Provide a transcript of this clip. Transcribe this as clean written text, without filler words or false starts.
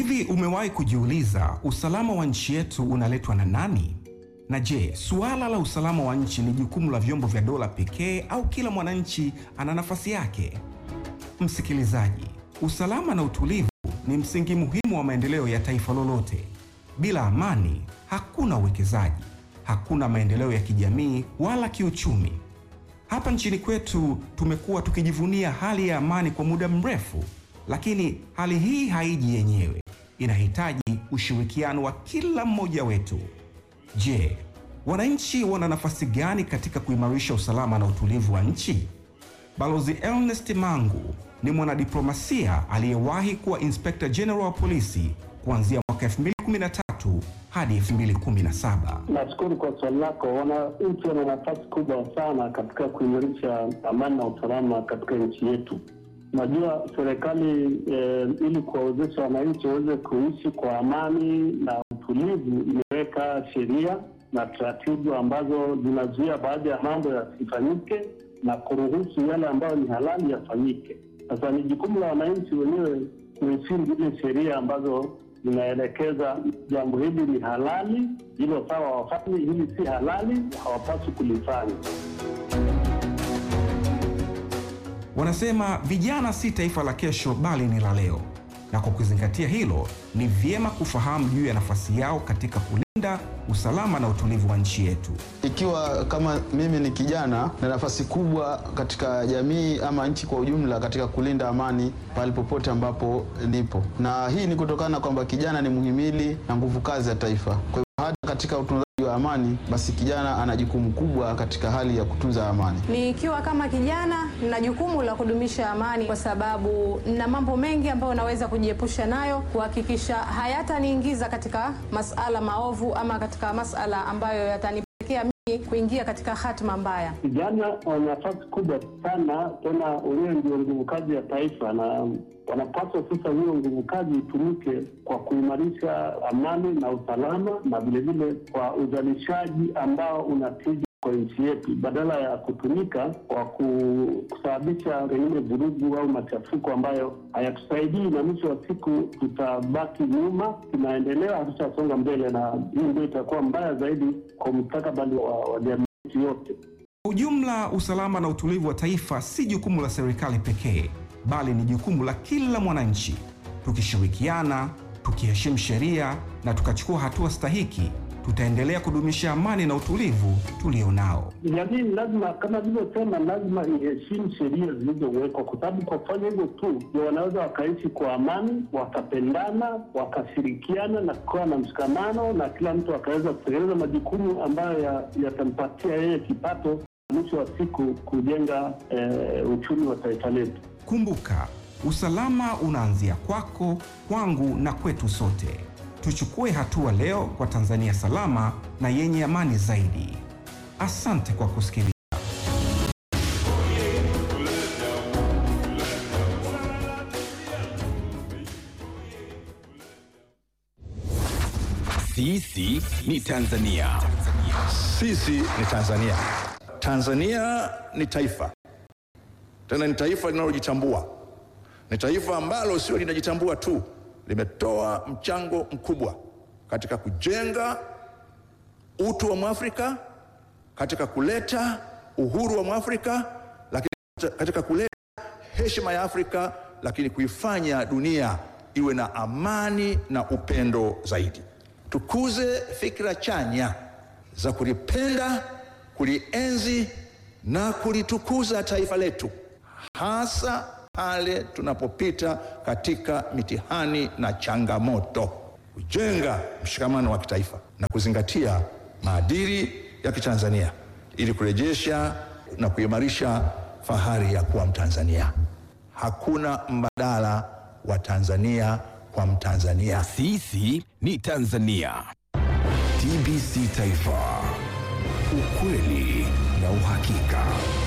Hivi umewahi kujiuliza usalama wa nchi yetu unaletwa na nani? Na je, suala la usalama wa nchi ni jukumu la vyombo vya dola pekee au kila mwananchi ana nafasi yake? Msikilizaji, usalama na utulivu ni msingi muhimu wa maendeleo ya taifa lolote. Bila amani, hakuna uwekezaji, hakuna maendeleo ya kijamii wala kiuchumi. Hapa nchini kwetu tumekuwa tukijivunia hali ya amani kwa muda mrefu, lakini hali hii haiji yenyewe. Inahitaji ushirikiano wa kila mmoja wetu. Je, wananchi wana nafasi gani katika kuimarisha usalama na utulivu wa nchi? Balozi Ernest Mangu ni mwanadiplomasia aliyewahi kuwa Inspector General wa polisi kuanzia mwaka 2013 hadi 2017. Nashukuru kwa swali lako. Wananchi wana nafasi kubwa sana katika kuimarisha amani na usalama katika nchi yetu. Najua serikali ili kuwawezesha wananchi waweze kuishi kwa amani na utulivu imeweka sheria na taratibu ambazo zinazuia baadhi ya mambo yasifanyike na kuruhusu yale ambayo ni halali yafanyike. Sasa ni jukumu la wananchi wenyewe kuheshimu zile sheria ambazo zinaelekeza jambo hili ni halali, hilo sawa wafanye, hili si halali, hawapaswi kulifanya. Wanasema vijana si taifa la kesho bali ni la leo. Na kwa kuzingatia hilo, ni vyema kufahamu juu ya nafasi yao katika kulinda usalama na utulivu wa nchi yetu. Ikiwa kama mimi ni kijana na nafasi kubwa katika jamii ama nchi kwa ujumla katika kulinda amani pale popote ambapo nipo. Na hii ni kutokana kwamba kijana ni muhimili na nguvu kazi ya taifa. Kwa hivyo hata katika utunzaji wa amani, basi kijana ana jukumu kubwa katika hali ya kutunza amani. Nikiwa kama kijana na jukumu la kudumisha amani, kwa sababu na mambo mengi ambayo naweza kujiepusha nayo, kuhakikisha hayataniingiza katika masala maovu ama katika masala ambayo yatanipelekea mimi kuingia katika hatima mbaya. Vijana wana nafasi kubwa sana, tena wao ndio nguvu kazi ya taifa, na wanapaswa sasa hiyo nguvu kazi itumike kwa kuimarisha amani na usalama, na vile vile kwa uzalishaji ambao unatija kwa nchi yetu, badala ya kutumika kwa kusababisha pengine vurugu au machafuko ambayo hayatusaidii, na mwisho wa siku tutabaki nyuma, tunaendelea hatutasonga mbele, na hii ndio itakuwa mbaya zaidi kwa mustakabali wa jamii yote. Kwa ujumla, usalama na utulivu wa taifa si jukumu la serikali pekee, bali ni jukumu la kila mwananchi. Tukishirikiana, tukiheshimu sheria na tukachukua hatua stahiki, tutaendelea kudumisha amani na utulivu tulionao. Jamii lazima, kama nilivyosema, lazima iheshimu sheria zilizowekwa, kwa sababu kwa kufanya hivyo tu ndio wanaweza wakaishi kwa amani, wakapendana, wakashirikiana na kuwa na mshikamano, na kila mtu akaweza kutekeleza majukumu ambayo yatampatia yeye kipato, mwisho wa siku kujenga uchumi wa taifa letu. Kumbuka, usalama unaanzia kwako, kwangu na kwetu sote. Tuchukue hatua leo kwa Tanzania salama na yenye amani zaidi. Asante kwa kusikiliza. Sisi ni Tanzania. Sisi ni Tanzania. Tanzania ni taifa. Tena ni taifa linalojitambua. Ni taifa ambalo sio linajitambua tu, limetoa mchango mkubwa katika kujenga utu wa Mwafrika, katika kuleta uhuru wa Mwafrika, lakini katika kuleta heshima ya Afrika, lakini kuifanya dunia iwe na amani na upendo zaidi. Tukuze fikra chanya za kulipenda, kulienzi na kulitukuza taifa letu, hasa pale tunapopita katika mitihani na changamoto, kujenga mshikamano wa kitaifa na kuzingatia maadili ya Kitanzania ili kurejesha na kuimarisha fahari ya kuwa Mtanzania. Hakuna mbadala wa Tanzania kwa Mtanzania. Sisi ni Tanzania. TBC Taifa, ukweli na uhakika.